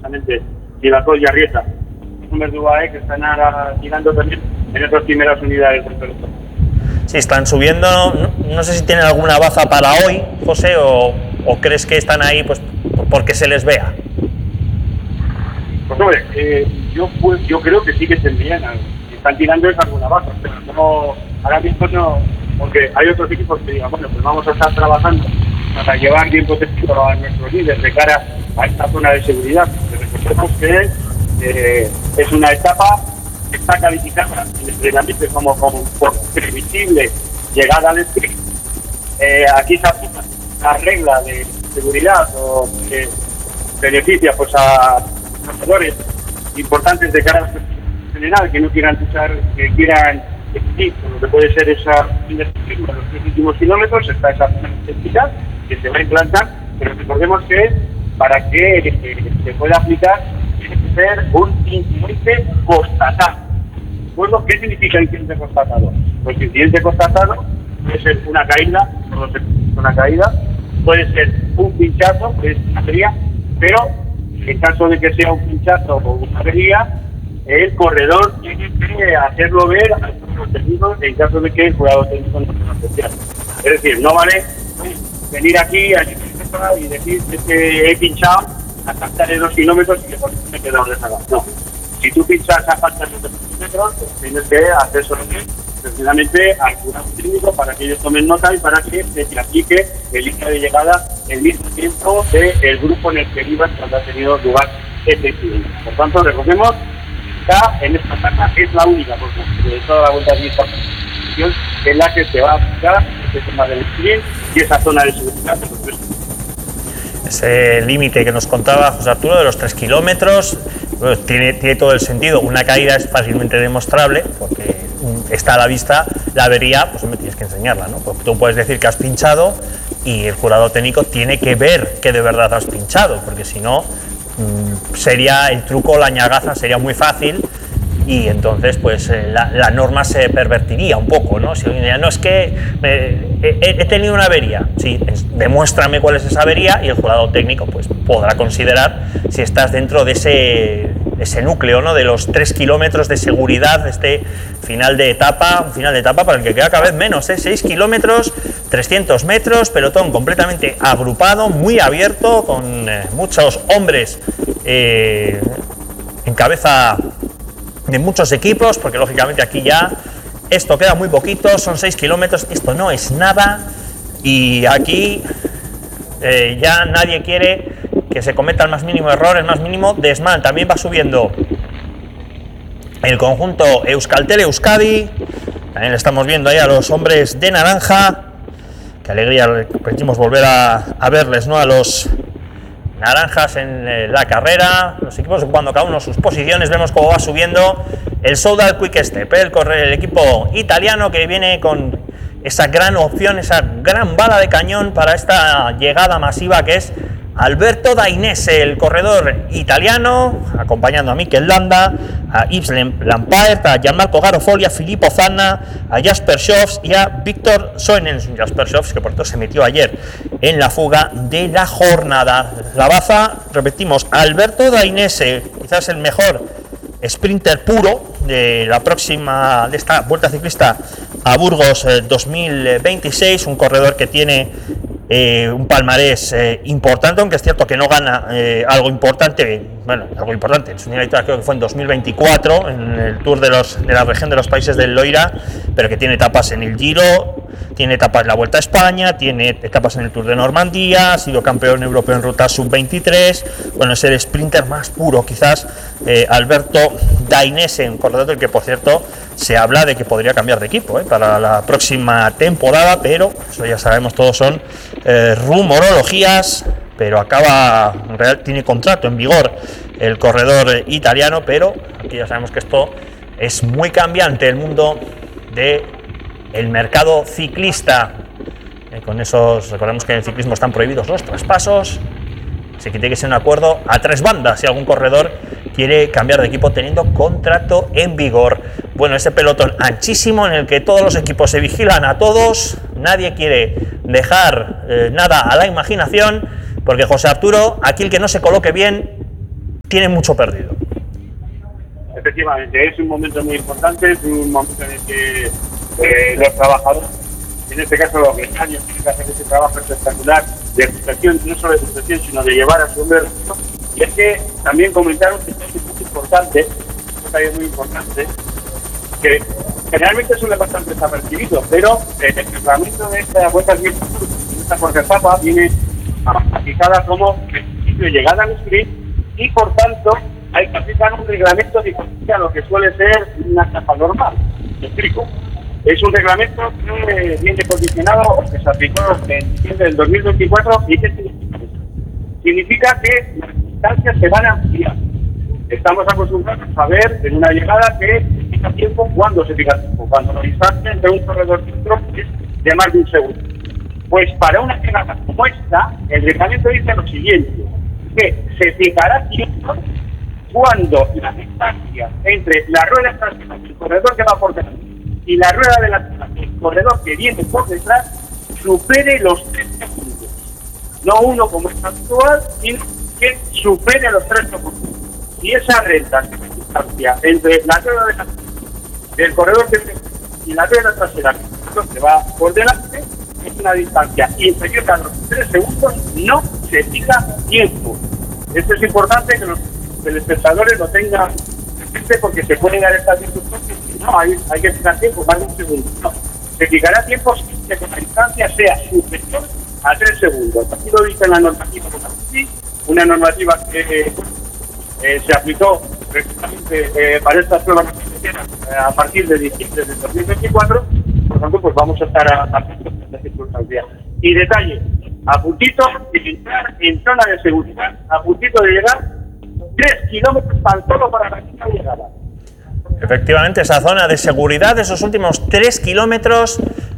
precisamente Girasol y Arrieta, hombres de UAE que están ahora llegando también en esas primeras unidades del pelotón. Sí, están subiendo, no sé si tienen alguna baza para hoy, José, o crees que están ahí pues porque se les vea. Pues hombre, yo creo que sí que tendrían, están tirando esa alguna baza, pero no, ahora mismo no, porque hay otros equipos que digan, bueno, pues vamos a estar trabajando para llevar bien protegido a nuestros líderes de cara a esta zona de seguridad. Recordemos que es una etapa que está calificada en el entrenamiento como por previsible llegada al sprint. Aquí se aplica la regla de seguridad o que beneficia pues a corredores importantes de cara general que no quieran usar, que quieran lo que puede ser esa los 3 últimos kilómetros, está esa intensidad que se va a implantar, pero recordemos que para que se pueda aplicar tiene que ser un incidente constatado. Bueno, ¿qué significa incidente constatado? Pues incidente constatado puede ser una caída, puede ser un pinchazo, que es una avería, pero en caso de que sea un pinchazo o una avería, el corredor tiene que hacerlo ver a los técnicos en caso de que el jugador técnico no sea especial. Es decir, no vale venir aquí y decir que he pinchado a falta de 2 kilómetros y que por eso me he quedado rezagado. No. Si tú pinchas a falta de 2 kilómetros, pues tienes que hacer precisamente al jugador técnico para que ellos tomen nota y para que se te aplique el línea de llegada el mismo tiempo del grupo en el que ibas cuando ha tenido lugar este incidente. Por tanto, recogemos está en esta etapa, es la única, porque de toda la vuelta de esta posición en la que se va a aplicar este tema del sprint y esa zona de seguridad. Ese límite que nos contaba José Arturo de los 3 kilómetros, bueno, tiene todo el sentido. Una caída es fácilmente demostrable porque está a la vista, la avería, pues me tienes que enseñarla, ¿no? Porque tú puedes decir que has pinchado y el jurado técnico tiene que ver que de verdad has pinchado, porque si no sería el truco, la ñagaza sería muy fácil y entonces pues la norma se pervertiría un poco, ¿no? Si alguien diría, no, es que he tenido una avería, sí, demuéstrame cuál es esa avería y el jurado técnico pues podrá considerar si estás dentro de ese núcleo, ¿no? De los 3 kilómetros de seguridad de este final de etapa, un final de etapa para el que queda cada vez menos, 6 kilómetros, 300 metros, pelotón completamente agrupado, muy abierto, con muchos hombres en cabeza de muchos equipos, porque lógicamente aquí ya esto queda muy poquito, son 6 kilómetros, esto no es nada y aquí ya nadie quiere que se cometa el más mínimo error, el más mínimo desmán. También va subiendo el conjunto Euskaltel-Euskadi, también le estamos viendo ahí a los hombres de naranja, qué alegría, repetimos volver a verles, ¿no? A los naranjas en la carrera, los equipos ocupando cada uno sus posiciones, vemos cómo va subiendo el Soudal Quick Step, el equipo italiano que viene con esa gran opción, esa gran bala de cañón para esta llegada masiva que es Alberto Dainese, el corredor italiano, acompañando a Mikel Landa, a Yves Lampaert, a Gianmarco Garofoli, a Filippo Zanna, a Jasper Schoffs y a Víctor Soenens. Jasper Schoffs, que por cierto se metió ayer en la fuga de la jornada. La baza, repetimos, Alberto Dainese, quizás el mejor sprinter puro de la próxima, de esta Vuelta Ciclista a Burgos 2026, un corredor que tiene un palmarés importante, aunque es cierto que no gana algo importante en su unidad creo que fue en 2024 en el Tour de la región de los Países del Loira, pero que tiene etapas en el Giro, tiene etapas en la Vuelta a España, tiene etapas en el Tour de Normandía, ha sido campeón europeo en ruta sub-23, bueno, es el sprinter más puro quizás, Alberto Dainese, un corredor del que por cierto se habla de que podría cambiar de equipo para la próxima temporada, pero eso ya sabemos, todos son rumorologías, pero tiene contrato en vigor el corredor italiano, pero aquí ya sabemos que esto es muy cambiante, el mundo del mercado ciclista, con esos, recordemos que en el ciclismo están prohibidos los traspasos, así que tiene que ser un acuerdo a 3 bandas si algún corredor quiere cambiar de equipo teniendo contrato en vigor. Bueno, ese pelotón anchísimo en el que todos los equipos se vigilan a todos, nadie quiere dejar nada a la imaginación, porque José Arturo, aquí el que no se coloque bien, tiene mucho perdido. Efectivamente, es un momento muy importante, es un momento en el que los trabajadores, en este caso los mecánicos, tienen que hacer ese trabajo espectacular de protección, no solo de protección, sino de llevar a su hombre. Y es que también comentaron que es muy importante, que generalmente suele bastante desapercibido, pero el reglamento de esta vuelta de esta cuarta etapa viene aplicada como principio de llegada al sprint y por tanto hay que aplicar un reglamento diferente a lo que suele ser una etapa normal. Me explico. Es un reglamento que viene condicionado o que se aplicó en diciembre del 2024 y ¿qué significa eso? Significa que las distancias se van a ampliar. Estamos acostumbrados a ver en una llegada que se fija tiempo. ¿Cuándo se fija tiempo? Cuando la distancia entre un corredor y otro es de más de un segundo. Pues para una llegada como esta, el reglamento dice lo siguiente, que se fijará tiempo cuando la distancia entre la rueda trasera del corredor que va por delante y la rueda del corredor que viene por detrás supere los 3 segundos. No uno como es actual, sino que supere los 3 segundos. Y esa recta, esa distancia entre la rueda del corredor y la rueda trasera que va por delante es una distancia inferior a los 3 segundos, no se fija tiempo. Esto es importante que los espectadores lo tengan presente porque se pueden dar estas circunstancias. No, hay que fijar tiempo, más de un segundo. No, se fijará tiempo si que la distancia sea superior a 3 segundos. Aquí lo dice la normativa, una normativa que se aplicó precisamente para estas pruebas a partir de diciembre del 2024. Por lo tanto, pues vamos a estar atentos a estas circunstancias. Y detalle, a puntito de entrar en zona de seguridad, a puntito de llegar 3 kilómetros tan solo para la llegada. Efectivamente, esa zona de seguridad, esos últimos 3 kilómetros,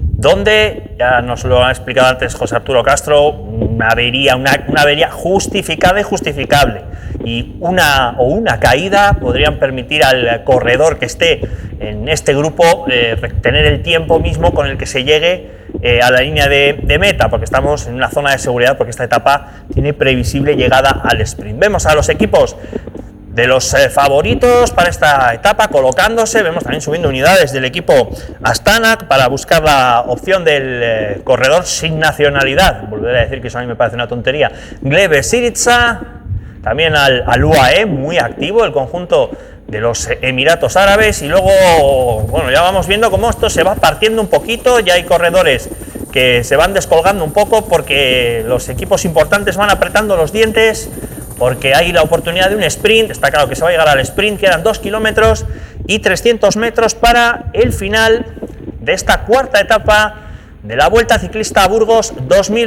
donde, ya nos lo ha explicado antes José Arturo Castro, una avería justificada y justificable. Y una caída podrían permitir al corredor que esté en este grupo tener el tiempo mismo con el que se llegue a la línea de meta, porque estamos en una zona de seguridad, porque esta etapa tiene previsible llegada al sprint. Vemos a los equipos de los favoritos para esta etapa colocándose, vemos también subiendo unidades del equipo Astana para buscar la opción del corredor sin nacionalidad, volveré a decir que eso a mí me parece una tontería, Gleb Syriza, también al UAE, muy activo el conjunto de los Emiratos Árabes, y luego, bueno, ya vamos viendo cómo esto se va partiendo un poquito, ya hay corredores que se van descolgando un poco porque los equipos importantes van apretando los dientes, porque hay la oportunidad de un sprint. Está claro que se va a llegar al sprint, quedan 2 kilómetros y 300 metros para el final de esta cuarta etapa de la Vuelta Ciclista a Burgos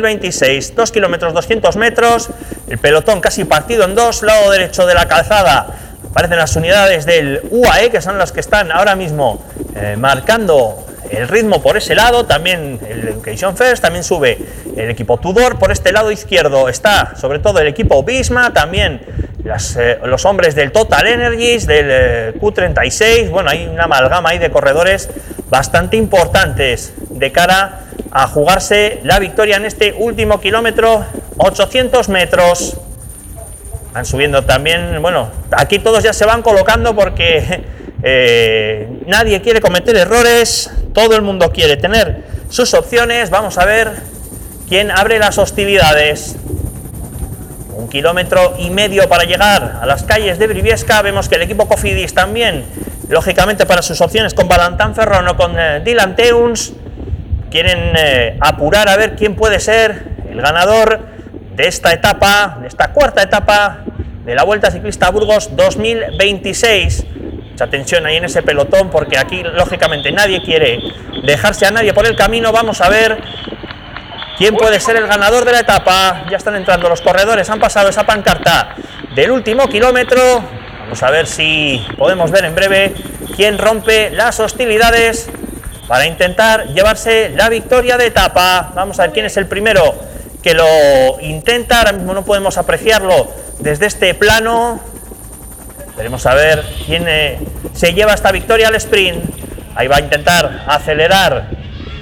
2026. 2 kilómetros 200 metros, el pelotón casi partido en dos, lado derecho de la calzada aparecen las unidades del UAE, que son las que están ahora mismo marcando el ritmo por ese lado, también el Education First, también sube el equipo Tudor, por este lado izquierdo está sobre todo el equipo Visma, también los hombres del Total Energies, del Q36, bueno, hay una amalgama ahí de corredores bastante importantes de cara a jugarse la victoria en este último kilómetro, 800 metros. Van subiendo también, bueno, aquí todos ya se van colocando porque nadie quiere cometer errores, todo el mundo quiere tener sus opciones. Vamos a ver quién abre las hostilidades. 1,5 kilómetros para llegar a las calles de Briviesca. Vemos que el equipo Cofidis también, lógicamente para sus opciones con Valentin Ferrón o con Dylan Teuns, quieren apurar a ver quién puede ser el ganador de esta etapa, de esta cuarta etapa de la Vuelta Ciclista a Burgos 2026. Mucha tensión ahí en ese pelotón porque aquí lógicamente nadie quiere dejarse a nadie por el camino. Vamos a ver quién puede ser el ganador de la etapa. Ya están entrando los corredores, han pasado esa pancarta del último kilómetro. Vamos a ver si podemos ver en breve quién rompe las hostilidades para intentar llevarse la victoria de etapa. Vamos a ver quién es el primero que lo intenta. Ahora mismo no podemos apreciarlo desde este plano. Veremos a ver quién se lleva esta victoria al sprint. Ahí va a intentar acelerar.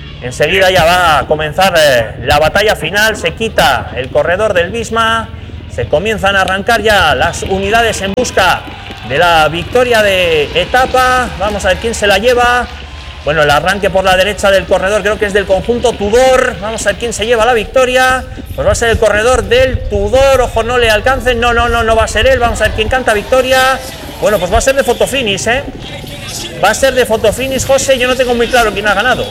Enseguida ya va a comenzar la batalla final. Se quita el corredor del Visma. Se comienzan a arrancar ya las unidades en busca de la victoria de etapa. Vamos a ver quién se la lleva. Bueno, el arranque por la derecha del corredor creo que es del conjunto Tudor. Vamos a ver quién se lleva la victoria. Pues va a ser el corredor del Tudor. Ojo, no le alcancen. No va a ser él. Vamos a ver quién canta victoria. Bueno, pues va a ser de Fotofinish, ¿eh? Va a ser de Fotofinish, José. Yo no tengo muy claro quién ha ganado.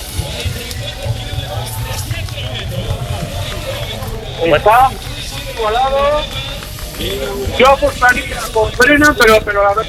Está igualado. Yo apostaría por Brennan, pero la verdad.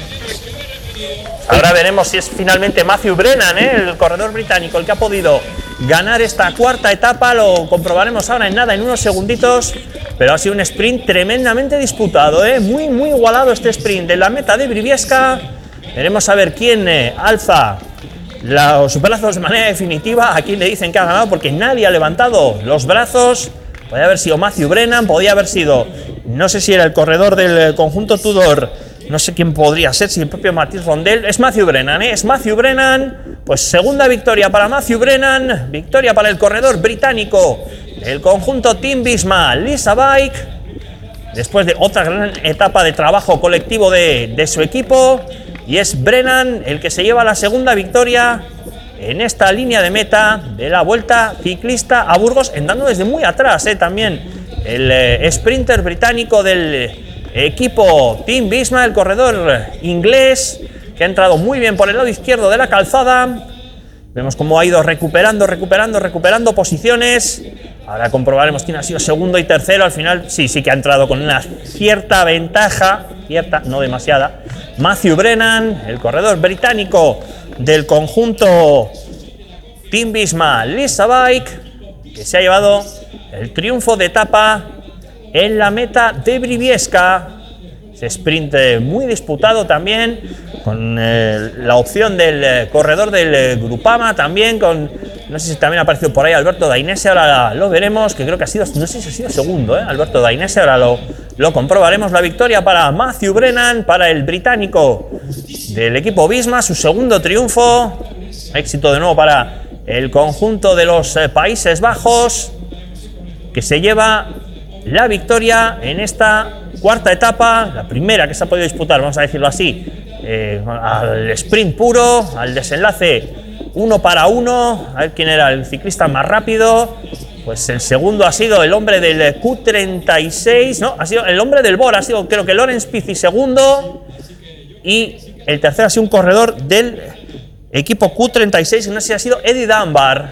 Ahora veremos si es finalmente Matthew Brennan, el corredor británico, el que ha podido ganar esta cuarta etapa. Lo comprobaremos ahora en nada, en unos segunditos. Pero ha sido un sprint tremendamente disputado, muy igualado este sprint de la meta de Briviesca. Veremos a ver quién alza los brazos de manera definitiva, a quién le dicen que ha ganado, porque nadie ha levantado los brazos. Podría haber sido Matthew Brennan, podría haber sido, no sé si era el corredor del conjunto Tudor, no sé quién podría ser, si el propio Mathis Rondel. Es Matthew Brennan, es Matthew Brennan. Pues segunda victoria para Matthew Brennan, victoria para el corredor británico del conjunto Team Visma, Lisa Bike, después de otra gran etapa de trabajo colectivo de su equipo. Y es Brennan el que se lleva la segunda victoria en esta línea de meta de la Vuelta Ciclista a Burgos, andando desde muy atrás, también el sprinter británico del equipo Team Visma, el corredor inglés, que ha entrado muy bien por el lado izquierdo de la calzada. Vemos cómo ha ido recuperando posiciones. Ahora comprobaremos quién ha sido segundo y tercero. Al final sí que ha entrado con una cierta ventaja, no demasiada, Matthew Brennan, el corredor británico del conjunto Team Visma Lisa Bike, que se ha llevado el triunfo de etapa en la meta de Briviesca. Ese sprint muy disputado también, con la opción del corredor del Grupama, también con, no sé si también ha aparecido por ahí Alberto Dainese, ahora lo veremos, que creo que ha sido, no sé si ha sido segundo, Alberto Dainese, ahora lo comprobaremos. La victoria para Matthew Brennan, para el británico del equipo Visma, su segundo triunfo. Éxito de nuevo para el conjunto de los Países Bajos, que se lleva la victoria en esta cuarta etapa, la primera que se ha podido disputar, vamos a decirlo así, al sprint puro, al desenlace 1 para 1, a ver quién era el ciclista más rápido. Pues el segundo ha sido el hombre del Q36, no, ha sido el hombre del Bora, ha sido creo que Lawrence Pizzi segundo, y el tercero ha sido un corredor del equipo Q36, no sé si ha sido Eddie Dunbar.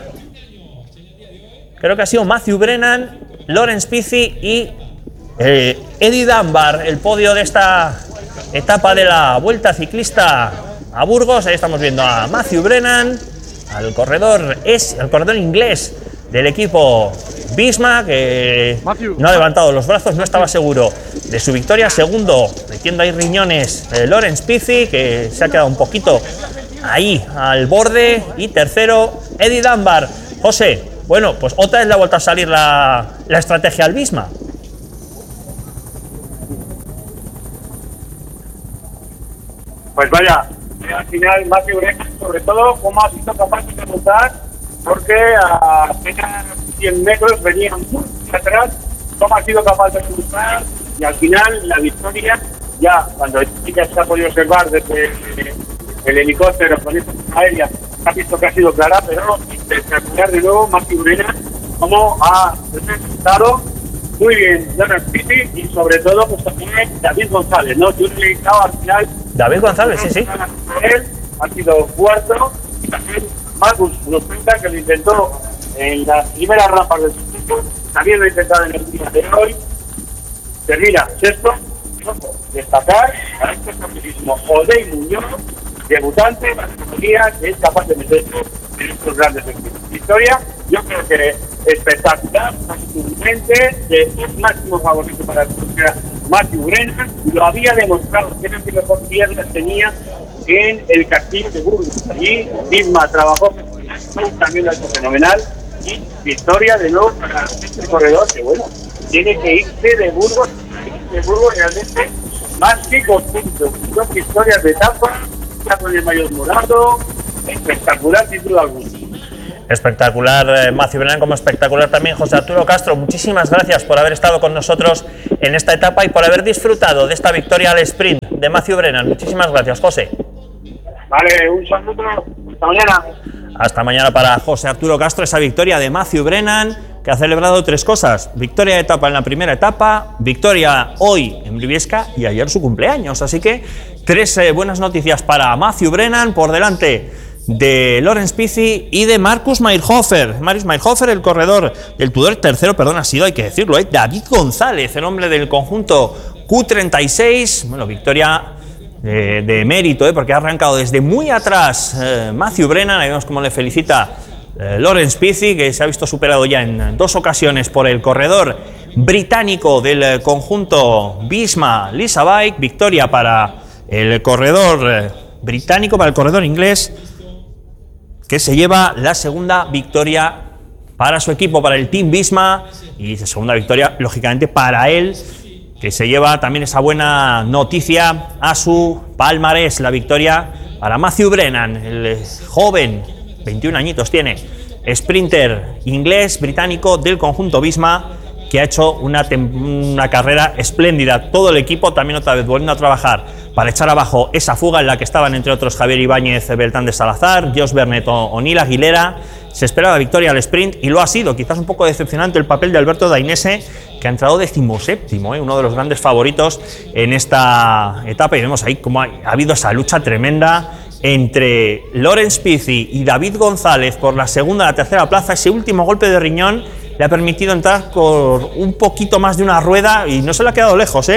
Creo que ha sido Matthew Brennan, Lawrence Pizzi y Eddie Dunbar, el podio de esta etapa de la Vuelta Ciclista a Burgos. Ahí estamos viendo a Matthew Brennan, al corredor inglés del equipo Visma, que no ha levantado los brazos, no estaba seguro de su victoria. Segundo, metiendo ahí riñones, Lawrence Pizzi, que se ha quedado un poquito ahí al borde. Y tercero, Eddie Dunbar. José, bueno, pues otra vez le ha vuelto a salir la estrategia al Visma. Pues vaya, al final Matthew Brennan, sobre todo, cómo ha sido capaz de montar, porque a apenas 100 metros venían muy atrás, cómo ha sido capaz de montar, y al final la victoria, ya cuando ya se ha podido observar desde el helicóptero con esta aérea, se ha visto que ha sido clara, pero espectacular de nuevo Matthew Brennan, cómo ha representado muy bien Lawrence Pizzi y sobre todo pues también David González, ¿no? Yo le he estado al final. David González, sí. Él ha sido cuarto y también Marcus nos cuenta que lo intentó en las primeras rampas del circuito, también lo ha intentado en el día de hoy. Termina sexto. Destacar a este famosísimo Odey Muñoz, debutante, la categoría que es capaz de meterse en estos grandes equipos. Victoria, yo creo que espectacular, absolutamente, de un máximo favorito para la Matthew Brennan, lo había demostrado que era el que mejor piernas tenía en el castillo de Burgos. Allí Visma trabajó también lo ha hecho fenomenal, y victoria de nuevo para este corredor que bueno, tiene que irse de Burgos realmente más que contento. Dos victorias de etapa, ya con el mayor morado, espectacular sin duda alguna. Espectacular Matthew Brennan, como espectacular también José Arturo Castro. Muchísimas gracias por haber estado con nosotros en esta etapa y por haber disfrutado de esta victoria al sprint de Matthew Brennan. Muchísimas gracias, José. Vale, un saludo. Hasta mañana. Hasta mañana para José Arturo Castro, esa victoria de Matthew Brennan, que ha celebrado 3 cosas: victoria de etapa en la primera etapa, victoria hoy en Briviesca y ayer su cumpleaños. Así que 3 buenas noticias para Matthew Brennan, por delante de Lorenz Pizi y de Marcus Mayr-Hofer. Marius Mayr-Hofer, el corredor del Tudor. Tercero, perdón, ha sido, hay que decirlo, David González, el hombre del conjunto Q36. Bueno, victoria de mérito, porque ha arrancado desde muy atrás Matthew Brennan. Ahí vemos cómo le felicita Lorenz Pizi, que se ha visto superado ya en 2 ocasiones por el corredor británico del conjunto Visma Leasebike. Victoria para el corredor británico, para el corredor inglés, que se lleva la segunda victoria para su equipo, para el Team Visma, y segunda victoria, lógicamente, para él, que se lleva también esa buena noticia a su palmarés, la victoria para Matthew Brennan, el joven, 21 añitos tiene, sprinter inglés, británico del conjunto Visma, que ha hecho una carrera espléndida. Todo el equipo también otra vez volviendo a trabajar para echar abajo esa fuga en la que estaban, entre otros, Javier Ibáñez, Beltrán de Salazar, Josh Bernet o O'Neill Aguilera. Se esperaba victoria al sprint y lo ha sido. Quizás un poco decepcionante el papel de Alberto Dainese, que ha entrado 17º, uno de los grandes favoritos en esta etapa, y vemos ahí cómo ha habido esa lucha tremenda entre Lorenz Pizi y David González por la segunda y la tercera plaza. Ese último golpe de riñón le ha permitido entrar por un poquito más de una rueda y no se le ha quedado lejos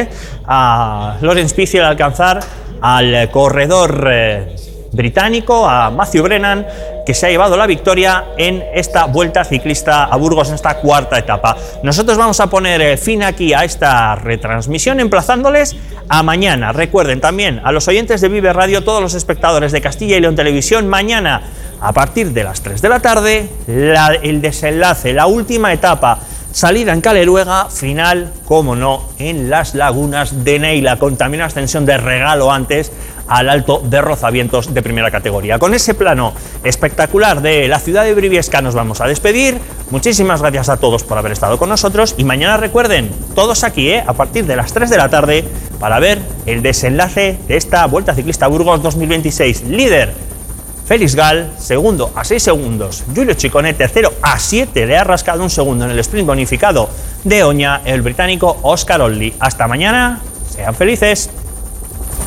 a Lorenz Pizi al alcanzar al corredor británico, a Matthew Brennan, que se ha llevado la victoria en esta Vuelta Ciclista a Burgos, en esta cuarta etapa. Nosotros vamos a poner fin aquí a esta retransmisión, emplazándoles a mañana. Recuerden también a los oyentes de Vive Radio, todos los espectadores de Castilla y León Televisión, mañana a partir de las 3 de la tarde, el desenlace, la última etapa, salida en Caleruega, final, como no, en las lagunas de Neila, con también una ascensión de regalo antes al Alto de Rozavientos de primera categoría. Con ese plano espectacular de la ciudad de Briviesca nos vamos a despedir. Muchísimas gracias a todos por haber estado con nosotros y mañana recuerden, todos aquí a partir de las 3 de la tarde para ver el desenlace de esta Vuelta Ciclista Burgos 2026. Líder Félix Gal, segundo a 6 segundos Giulio Ciccone, tercero a 7, le ha rascado un segundo en el sprint bonificado de Oña el británico Oscar Oldie. Hasta mañana, sean felices.